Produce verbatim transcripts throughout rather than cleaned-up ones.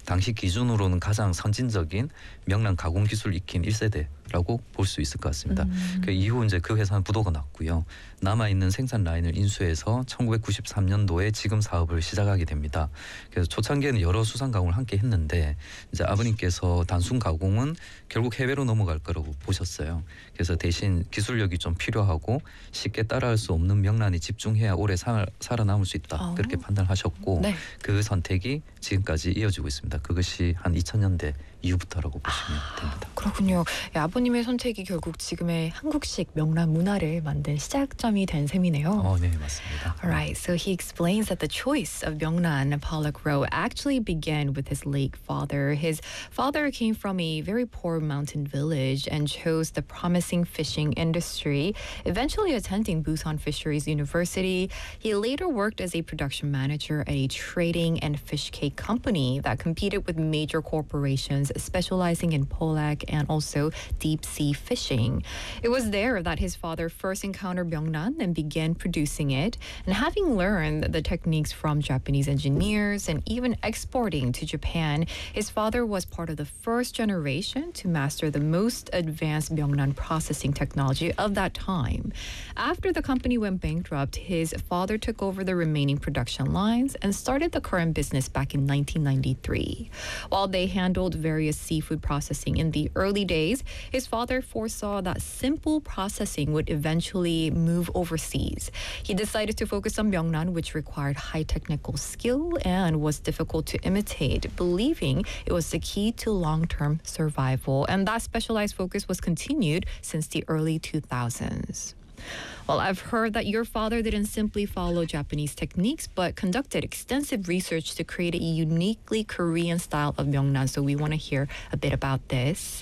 당시 기준으로는 가장 선진적인 명란 가공 기술 익힌 일 세대라고 볼 수 있을 것 같습니다. 음. 그 이후 이제 그 회사는 부도가 났고요. 남아 있는 생산 라인을 인수해서 천구백구십삼 년도에 지금 사업을 시작하게 됩니다. 그래서 초창기에는 여러 수산 가공을 함께 했는데 이제 아버님께서 단순 가공은 결국 해외로 넘어갈 거라고 보셨어요. 그래서 대신 기술력이 좀 필요하고 쉽게 따라할 수 없는 명란에 집중해야 오래 살, 살아남을 수 있다. 어. 그렇게 판단하셨고 네. 그 선택이 지금까지 이어지고 있습니다. 그것이 한 이천 년대 이후부터라고 보시면 아, 됩니다. 그렇군요. 예, 아버님의 선택이 결국 지금의 한국식 명란 문화를 만든 시작점이 된 셈이네요. 어, 네, 맞습니다. Alright, so he explains that the choice of Myeongnan Pollock Row actually began with his late father. His father came from a very poor mountain village and chose the promising fishing industry, eventually attending Busan Fisheries University. He later worked as a production manager at a trading and fish cake company that competed with major corporations specializing in pollack and also deep sea fishing. It was there that his father first encountered Myeongnan and began producing it. And having learned the techniques from Japanese engineers and even exporting to Japan, his father was part of the first generation to master the most advanced Myeongnan processing technology of that time. After the company went bankrupt, his father took over the remaining production lines and started the current business back in nineteen ninety-three. While they handled various seafood processing in the early days, his father foresaw that simple processing would eventually move overseas. He decided to focus on Myeongnan, which required high technical skill and was difficult to imitate, believing it was the key to long-term survival. And that specialized focus was continued since the early two thousands. Well, I've heard that your father didn't simply follow Japanese techniques, but conducted extensive research to create a uniquely Korean style of Myeongnan. So we want to hear a bit about this.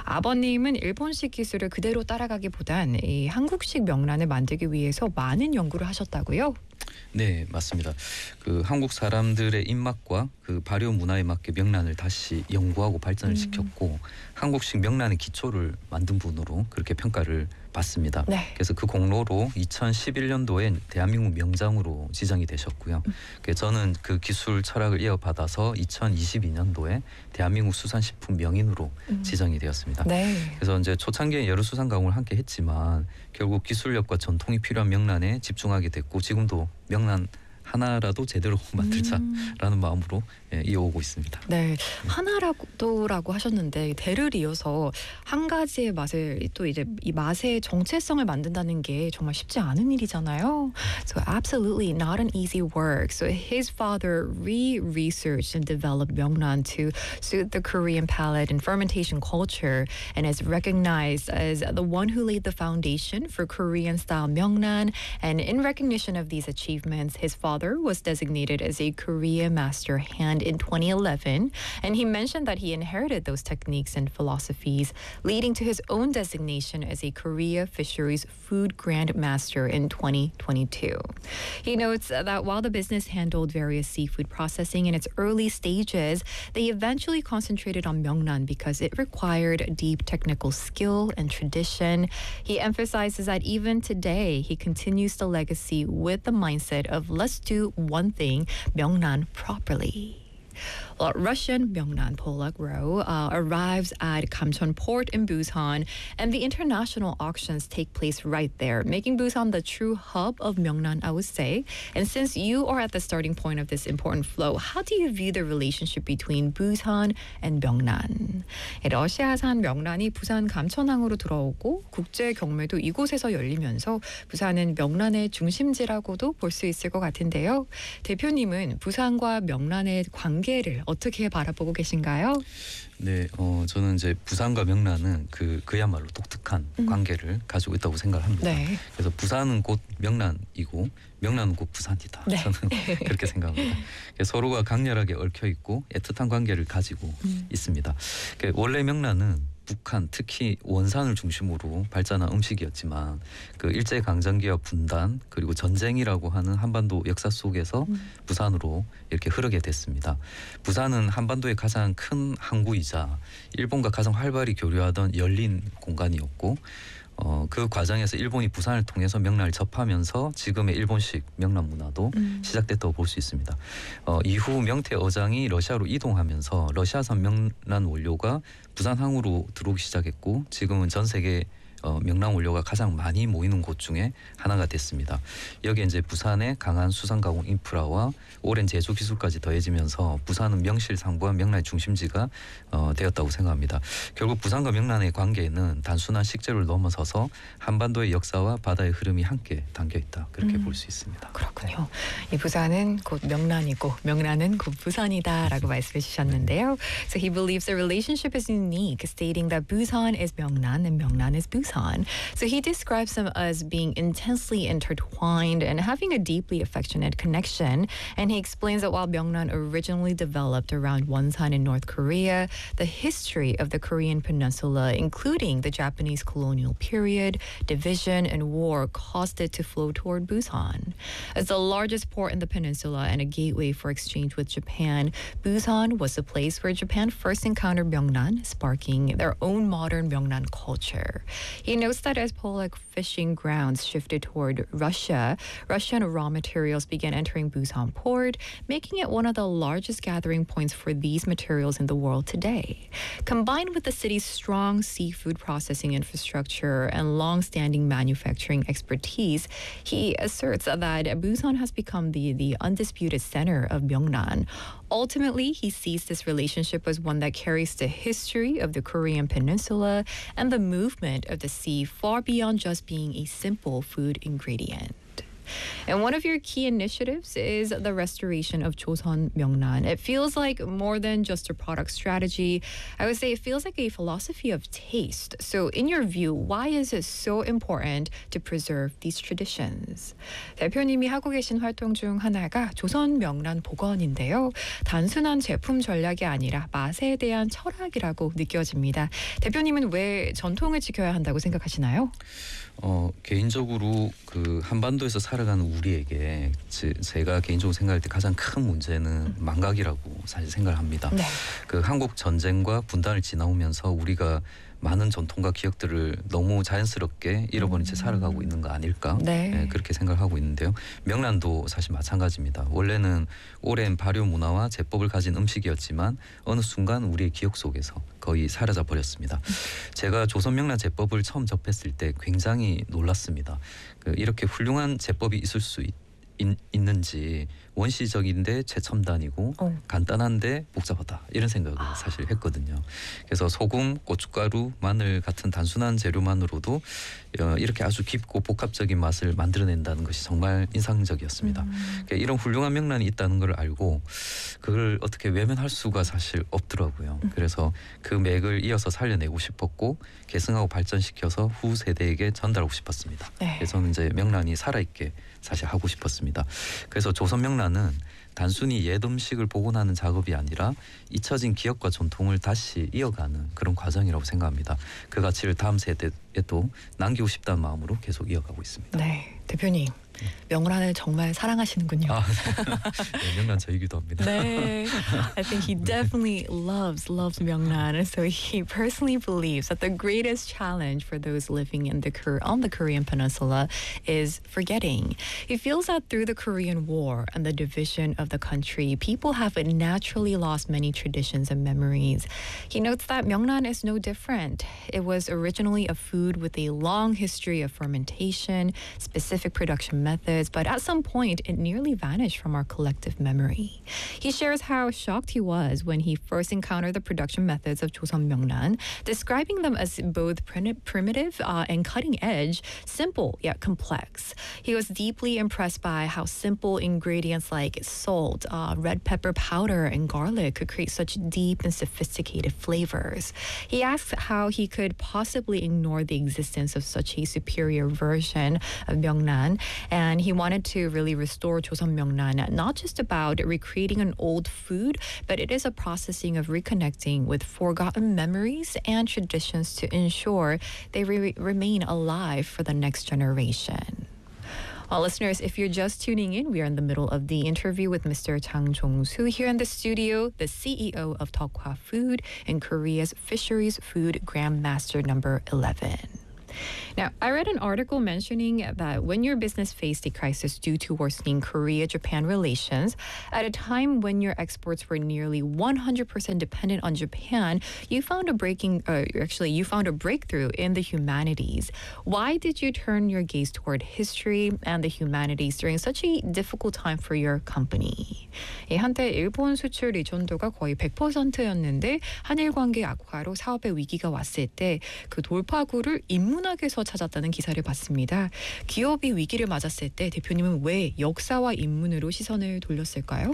아버님은 일본식 기술을 그대로 따라가기보단 이 한국식 명란을 만들기 위해서 많은 연구를 하셨다고요? 네, 맞습니다. 그 한국 사람들의 입맛과 그 발효 문화에 맞게 명란을 다시 연구하고 발전을 음. 시켰고 한국식 명란의 기초를 만든 분으로 그렇게 평가를 받습니다. 네. 그래서 그 공로로 이천십일 년도에 대한민국 명장으로 지정이 되셨고요. 음. 그래서 저는 그 기술 철학을 이어받아서 이천이십이 년도에 대한민국 수산식품 명인으로 음. 지정이 되었습니다. 네. 그래서 이제 초창기에 여러 수산 가공을 함께 했지만 결국 기술력과 전통이 필요한 명란에 집중하게 됐고 지금도 명란 하나라도 제대로 만들자라는 음. 마음으로 예, 이어오고 있습니다. 네, 하나라고라고 하셨는데 대를 이어서 한 가지의 맛을 또 이제 이 맛의 정체성을 만든다는 게 정말 쉽지 않은 일이잖아요. So absolutely not an easy work. So his father re-researched and developed Myeongnan to suit the Korean palate and fermentation culture, and is recognized as the one who laid the foundation for Korean-style Myeongnan. And in recognition of these achievements, his father was designated as a Korea Master Hand in twenty eleven, and he mentioned that he inherited those techniques and philosophies, leading to his own designation as a Korea Fisheries Food Grand Master in twenty twenty-two. He notes that while the business handled various seafood processing in its early stages, they eventually concentrated on Myeongnan because it required deep technical skill and tradition. He emphasizes that even today, he continues the legacy with the mindset of let's do one thing, Myeongnan, properly. Well, Russian Myeongnan Pollock Row uh, arrives at Kamcheon Port in Busan, and the international auctions take place right there, making Busan the true hub of Myeongnan, I would say. And since you are at the starting point of this important flow, how do you view the relationship between Busan and Myeongnan? 러시아산 명란이 부산 감천항으로 들어오고 국제 경매도 이곳에서 열리면서 부산은 명란의 중심지라고도 볼 수 있을 것 같은데요. 대표님은 부산과 명란의 관계를 어떻게 바라보고 계신가요? 네, 어, 저는 이제 부산과 명란은 그 그야말로 독특한 음. 관계를 가지고 있다고 생각합니다. 네. 그래서 부산은 곧 명란이고 명란은 곧 부산이다. 네. 저는 그렇게 생각합니다. 서로가 강렬하게 얽혀 있고 애틋한 관계를 가지고 음. 있습니다. 원래 명란은 북한 특히 원산을 중심으로 발전한 음식이었지만 그 일제 강점기와 분단 그리고 전쟁이라고 하는 한반도 역사 속에서 음. 부산으로 이렇게 흐르게 됐습니다. 부산은 한반도의 가장 큰 항구이자 일본과 가장 활발히 교류하던 열린 공간이었고 어, 그 과정에서 일본이 부산을 통해서 명란을 접하면서 지금의 일본식 명란 문화도 음. 시작됐다고 볼 수 있습니다. 어, 이후 명태 어장이 러시아로 이동하면서 러시아산 명란 원료가 부산항으로 들어오기 시작했고 지금은 전 세계 어, 명란 원료가 가장 많이 모이는 곳 중에 하나가 됐습니다. 여기에 이제 부산의 강한 수산가공 인프라와 오랜 제조 기술까지 더해지면서 부산은 명실상부한 명란의 중심지가 어, 되었다고 생각합니다. 결국 부산과 명란의 관계는 단순한 식재료를 넘어서서 한반도의 역사와 바다의 흐름이 함께 담겨 있다. 그렇게 음. 볼 수 있습니다. 그렇군요. 이 부산은 곧 명란이고 명란은 곧 부산이다라고 말씀해 주셨는데요. So he believes the relationship is unique, stating that Busan is Myeongnan and Myeongnan is Busan. So he describes them as being intensely intertwined and having a deeply affectionate connection. And he explains that while Myeongnan originally developed around Wonsan in North Korea, the history of the Korean peninsula, including the Japanese colonial period, division, and war, caused it to flow toward Busan. As the largest port in the peninsula and a gateway for exchange with Japan, Busan was the place where Japan first encountered Myeongnan, sparking their own modern Myeongnan culture. He notes that as Polak fishing grounds shifted toward Russia, Russian raw materials began entering Busan port, making it one of the largest gathering points for these materials in the world today. Combined with the city's strong seafood processing infrastructure and long-standing manufacturing expertise, he asserts that Busan has become the, the undisputed center of Myeongnan. Ultimately, he sees this relationship as one that carries the history of the Korean peninsula and the movement of the sea far beyond just being a simple food ingredient. And one of your key initiatives is the restoration of Joseon Myeongnan. It feels like more than just a product strategy. I would say it feels like a philosophy of taste. So in your view, why is it so important to preserve these traditions? 대표님이 하고 계신 활동 중 하나가 조선 명란 복원인데요. 단순한 제품 전략이 아니라 맛에 대한 철학이라고 느껴집니다. 대표님은 왜 전통을 지켜야 한다고 생각하시나요? 어, 개인적으로 그 한반도에서 살아가는 우리에게 제, 제가 개인적으로 생각할 때 가장 큰 문제는 망각이라고 사실 생각을 합니다. 네. 그 한국 전쟁과 분단을 지나오면서 우리가 많은 전통과 기억들을 너무 자연스럽게 잃어버린 채 살아가고 있는 거 아닐까? 네. 네, 그렇게 생각하고 있는데요. 명란도 사실 마찬가지입니다. 원래는 오랜 발효 문화와 제법을 가진 음식이었지만 어느 순간 우리의 기억 속에서 거의 사라져 버렸습니다. 제가 조선 명란 제법을 처음 접했을 때 굉장히 놀랐습니다. 그 이렇게 훌륭한 제법이 있을 수 있, 있, 있는지 원시적인데 최첨단이고 어. 간단한데 복잡하다 이런 생각을 아. 사실 했거든요. 그래서 소금, 고춧가루, 마늘 같은 단순한 재료만으로도 어, 이렇게 아주 깊고 복합적인 맛을 만들어낸다는 것이 정말 인상적이었습니다. 음. 그러니까 이런 훌륭한 명란이 있다는 걸 알고 그걸 어떻게 외면할 수가 사실 없더라고요. 그래서 그 맥을 이어서 살려내고 싶었고 계승하고 발전시켜서 후 세대에게 전달하고 싶었습니다. 네. 그래서 저는 이제 명란이 살아있게 사실 하고 싶었습니다. 그래서 조선 명란은 단순히 옛 음식을 복원하는 작업이 아니라 잊혀진 기억과 전통을 다시 이어가는 그런 과정이라고 생각합니다. 그 가치를 다음 세대에도 남기고 싶다는 마음으로 계속 이어가고 있습니다. 네, 대표님. 명란을 정말 사랑하시는군요. 아, 네, 명란 저이기도 합니다. 네. I think he definitely loves, loves Myeongnan. And so he personally believes that the greatest challenge for those living in the Kor- on the Korean peninsula is forgetting. He feels that through the Korean War and the division of the country, people have naturally lost many traditions and memories. He notes that Myeongnan is no different. It was originally a food with a long history of fermentation, specific production methods, but at some point it nearly vanished from our collective memory. He shares how shocked he was when he first encountered the production methods of Joseon Myeongnan, describing them as both prim- primitive uh, and cutting edge, simple yet complex. He was deeply impressed by how simple ingredients like salt, uh, red pepper powder, and garlic could create such deep and sophisticated flavors. He asks how he could possibly ignore the existence of such a superior version of Myeongnan. And he wanted to really restore Joseon Myeongnan, not just about recreating an old food, but it is a processing of reconnecting with forgotten memories and traditions to ensure they re- remain alive for the next generation. Well, listeners, if you're just tuning in, we are in the middle of the interview with Mister Chang Jong-soo here in the studio, the C E O of Tokwa Food and Korea's Fisheries Food Grandmaster number eleven. Now, I read an article mentioning that when your business faced a crisis due to worsening Korea-Japan relations, at a time when your exports were nearly one hundred percent dependent on Japan, you found a breaking, uh, actually, you found a breakthrough in the humanities. Why did you turn your gaze toward history and the humanities during such a difficult time for your company? 예, 한때 일본 수출 의존도가 거의 백 퍼센트였는데 한일 관계 악화로 사업의 위기가 왔을 때 그 돌파구를 인문학에서 찾았다는 기사를 봤습니다. 기업이 위기를 맞았을 때 대표님은 왜 역사와 인문으로 시선을 돌렸을까요?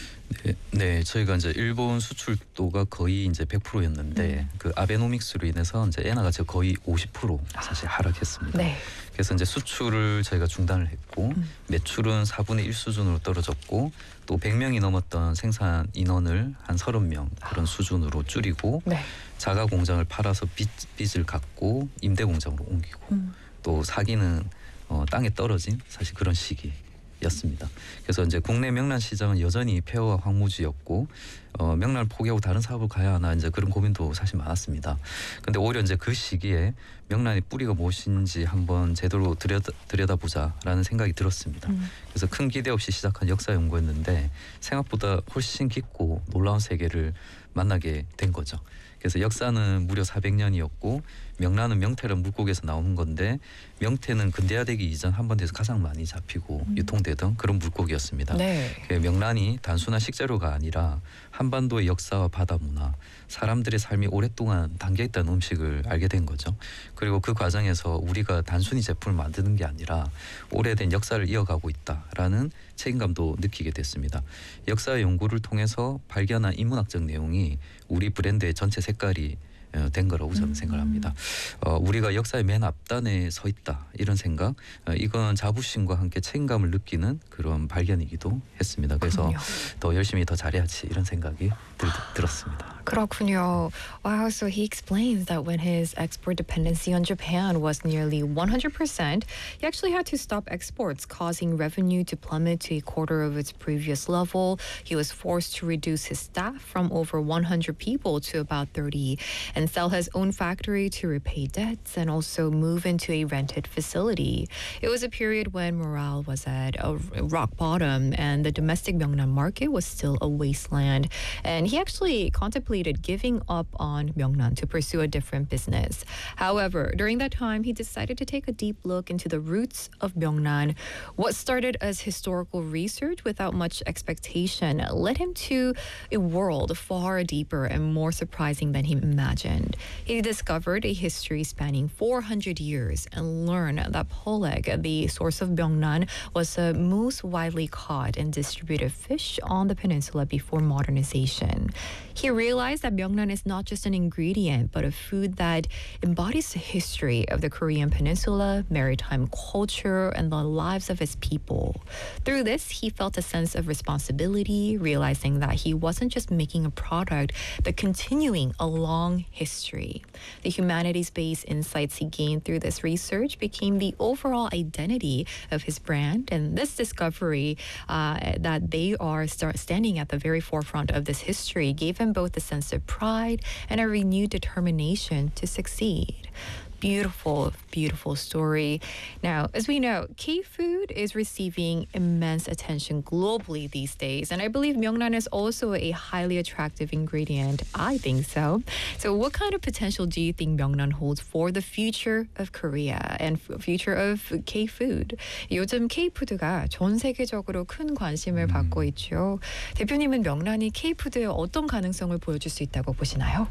네, 네, 저희가 이제 일본 수출도가 거의 이제 백 퍼센트였는데 음. 그 아베노믹스로 인해서 이제 엔화가 지금 거의 오십 퍼센트 사실 하락했습니다. 네. 그래서 이제 수출을 저희가 중단을 했고 음. 매출은 사분의 일 수준으로 떨어졌고 또 백 명이 넘었던 생산 인원을 한 서른 명 그런 수준으로 줄이고 네. 자가 공장을 팔아서 빚, 빚을 갚고 임대 공장으로 옮기고 음. 또 사기는 어, 땅에 떨어진 사실 그런 시기였습니다. 그래서 이제 국내 명란 시장은 여전히 폐허와 황무지였고 어, 명란을 포기하고 다른 사업을 가야 하나 이제 그런 고민도 사실 많았습니다. 근데 오히려 이제 그 시기에 명란의 뿌리가 무엇인지 한번 제대로 들여다, 들여다보자라는 생각이 들었습니다. 음. 그래서 큰 기대 없이 시작한 역사 연구였는데 생각보다 훨씬 깊고 놀라운 세계를 만나게 된 거죠. 그래서 역사는 무려 사백 년이었고 명란은 명태라는 물고기에서 나오는 건데 명태는 근대화되기 이전 한반도에서 가장 많이 잡히고 음. 유통되던 그런 물고기였습니다. 네. 그 명란이 단순한 식재료가 아니라 한반도의 역사와 바다 문화, 사람들의 삶이 오랫동안 담겨있다는 음식을 알게 된 거죠. 그리고 그 과정에서 우리가 단순히 제품을 만드는 게 아니라 오래된 역사를 이어가고 있다라는 책임감도 느끼게 됐습니다. 역사 연구를 통해서 발견한 인문학적 내용이 우리 브랜드의 전체 색깔이 어, 된 거라고 저는 음. 생각합니다. 어, 우리가 역사의 맨 앞단에 서 있다 이런 생각, 어, 이건 자부심과 함께 책임감을 느끼는 그런 발견이기도 했습니다. 그래서 그럼요. 더 열심히 더 잘해야지 이런 생각이 들, 들었습니다. 그렇군요. Wow, so he explains that when his export dependency on Japan was nearly one hundred percent, he actually had to stop exports, causing revenue to plummet to a quarter of its previous level. He was forced to reduce his staff from over one hundred people to about thirty and sell his own factory to repay debts and also move into a rented facility. It was a period when morale was at a rock bottom and the domestic Myeongnan market was still a wasteland. And he actually contemplated giving up on Myeongnan to pursue a different business. However, during that time, he decided to take a deep look into the roots of Myeongnan. What started as historical research without much expectation led him to a world far deeper and more surprising than he imagined. He discovered a history spanning four hundred years and learned that Poleg, the source of Myeongnan, was the most widely caught and distributed fish on the peninsula before modernization. He realized that Myeongnan is not just an ingredient, but a food that embodies the history of the Korean peninsula, maritime culture, and the lives of its people. Through this, he felt a sense of responsibility, realizing that he wasn't just making a product, but continuing a long history. The humanities-based insights he gained through this research became the overall identity of his brand, and this discovery uh, that they are start standing at the very forefront of this history gave him both a sense of pride and a renewed determination to succeed. Beautiful, beautiful story. Now, as we know, K-food is receiving immense attention globally these days, and I believe Myeongnan is also a highly attractive ingredient. I think so. So what kind of potential do you think Myeongnan holds for the future of Korea and f- future of K-food? 요즘 K-푸드가 전 세계적으로 큰 관심을 받고 있죠. 대표님은 명란이 K-푸드에 어떤 가능성을 보여줄 수 있다고 보시나요?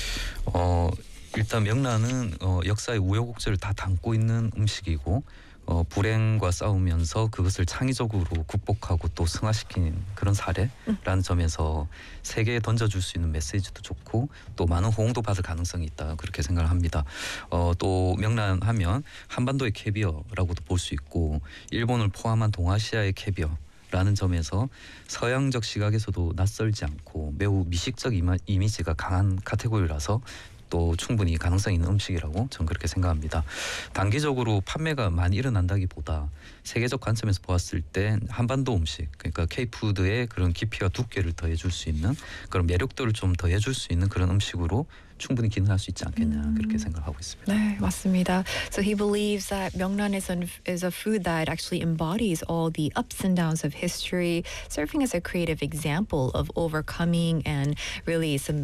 어, 일단 명란은 어, 역사의 우여곡절을 다 담고 있는 음식이고 어, 불행과 싸우면서 그것을 창의적으로 극복하고 또 승화시킨 그런 사례라는 점에서 세계에 던져줄 수 있는 메시지도 좋고 또 많은 호응도 받을 가능성이 있다 그렇게 생각을 합니다. 어, 또 명란하면 한반도의 캐비어라고도 볼 수 있고 일본을 포함한 동아시아의 캐비어 라는 점에서 서양적 시각에서도 낯설지 않고 매우 미식적 이마, 이미지가 강한 카테고리라서 또 충분히 가능성 있는 음식이라고 저는 그렇게 생각합니다. 단기적으로 판매가 많이 일어난다기보다 세계적 관점에서 보았을 때 한반도 음식, 그러니까 K푸드의 그런 깊이와 두께를 더해줄 수 있는 그런 매력도를 좀 더해줄 수 있는 그런 음식으로 충분히 기능할 수 있지 않겠냐 음. 그렇게 생각하고 있습니다. 네, 맞습니다. So he believes that 명란 is, an, is a food that actually embodies all the ups and downs of history, serving as a creative example of overcoming and really some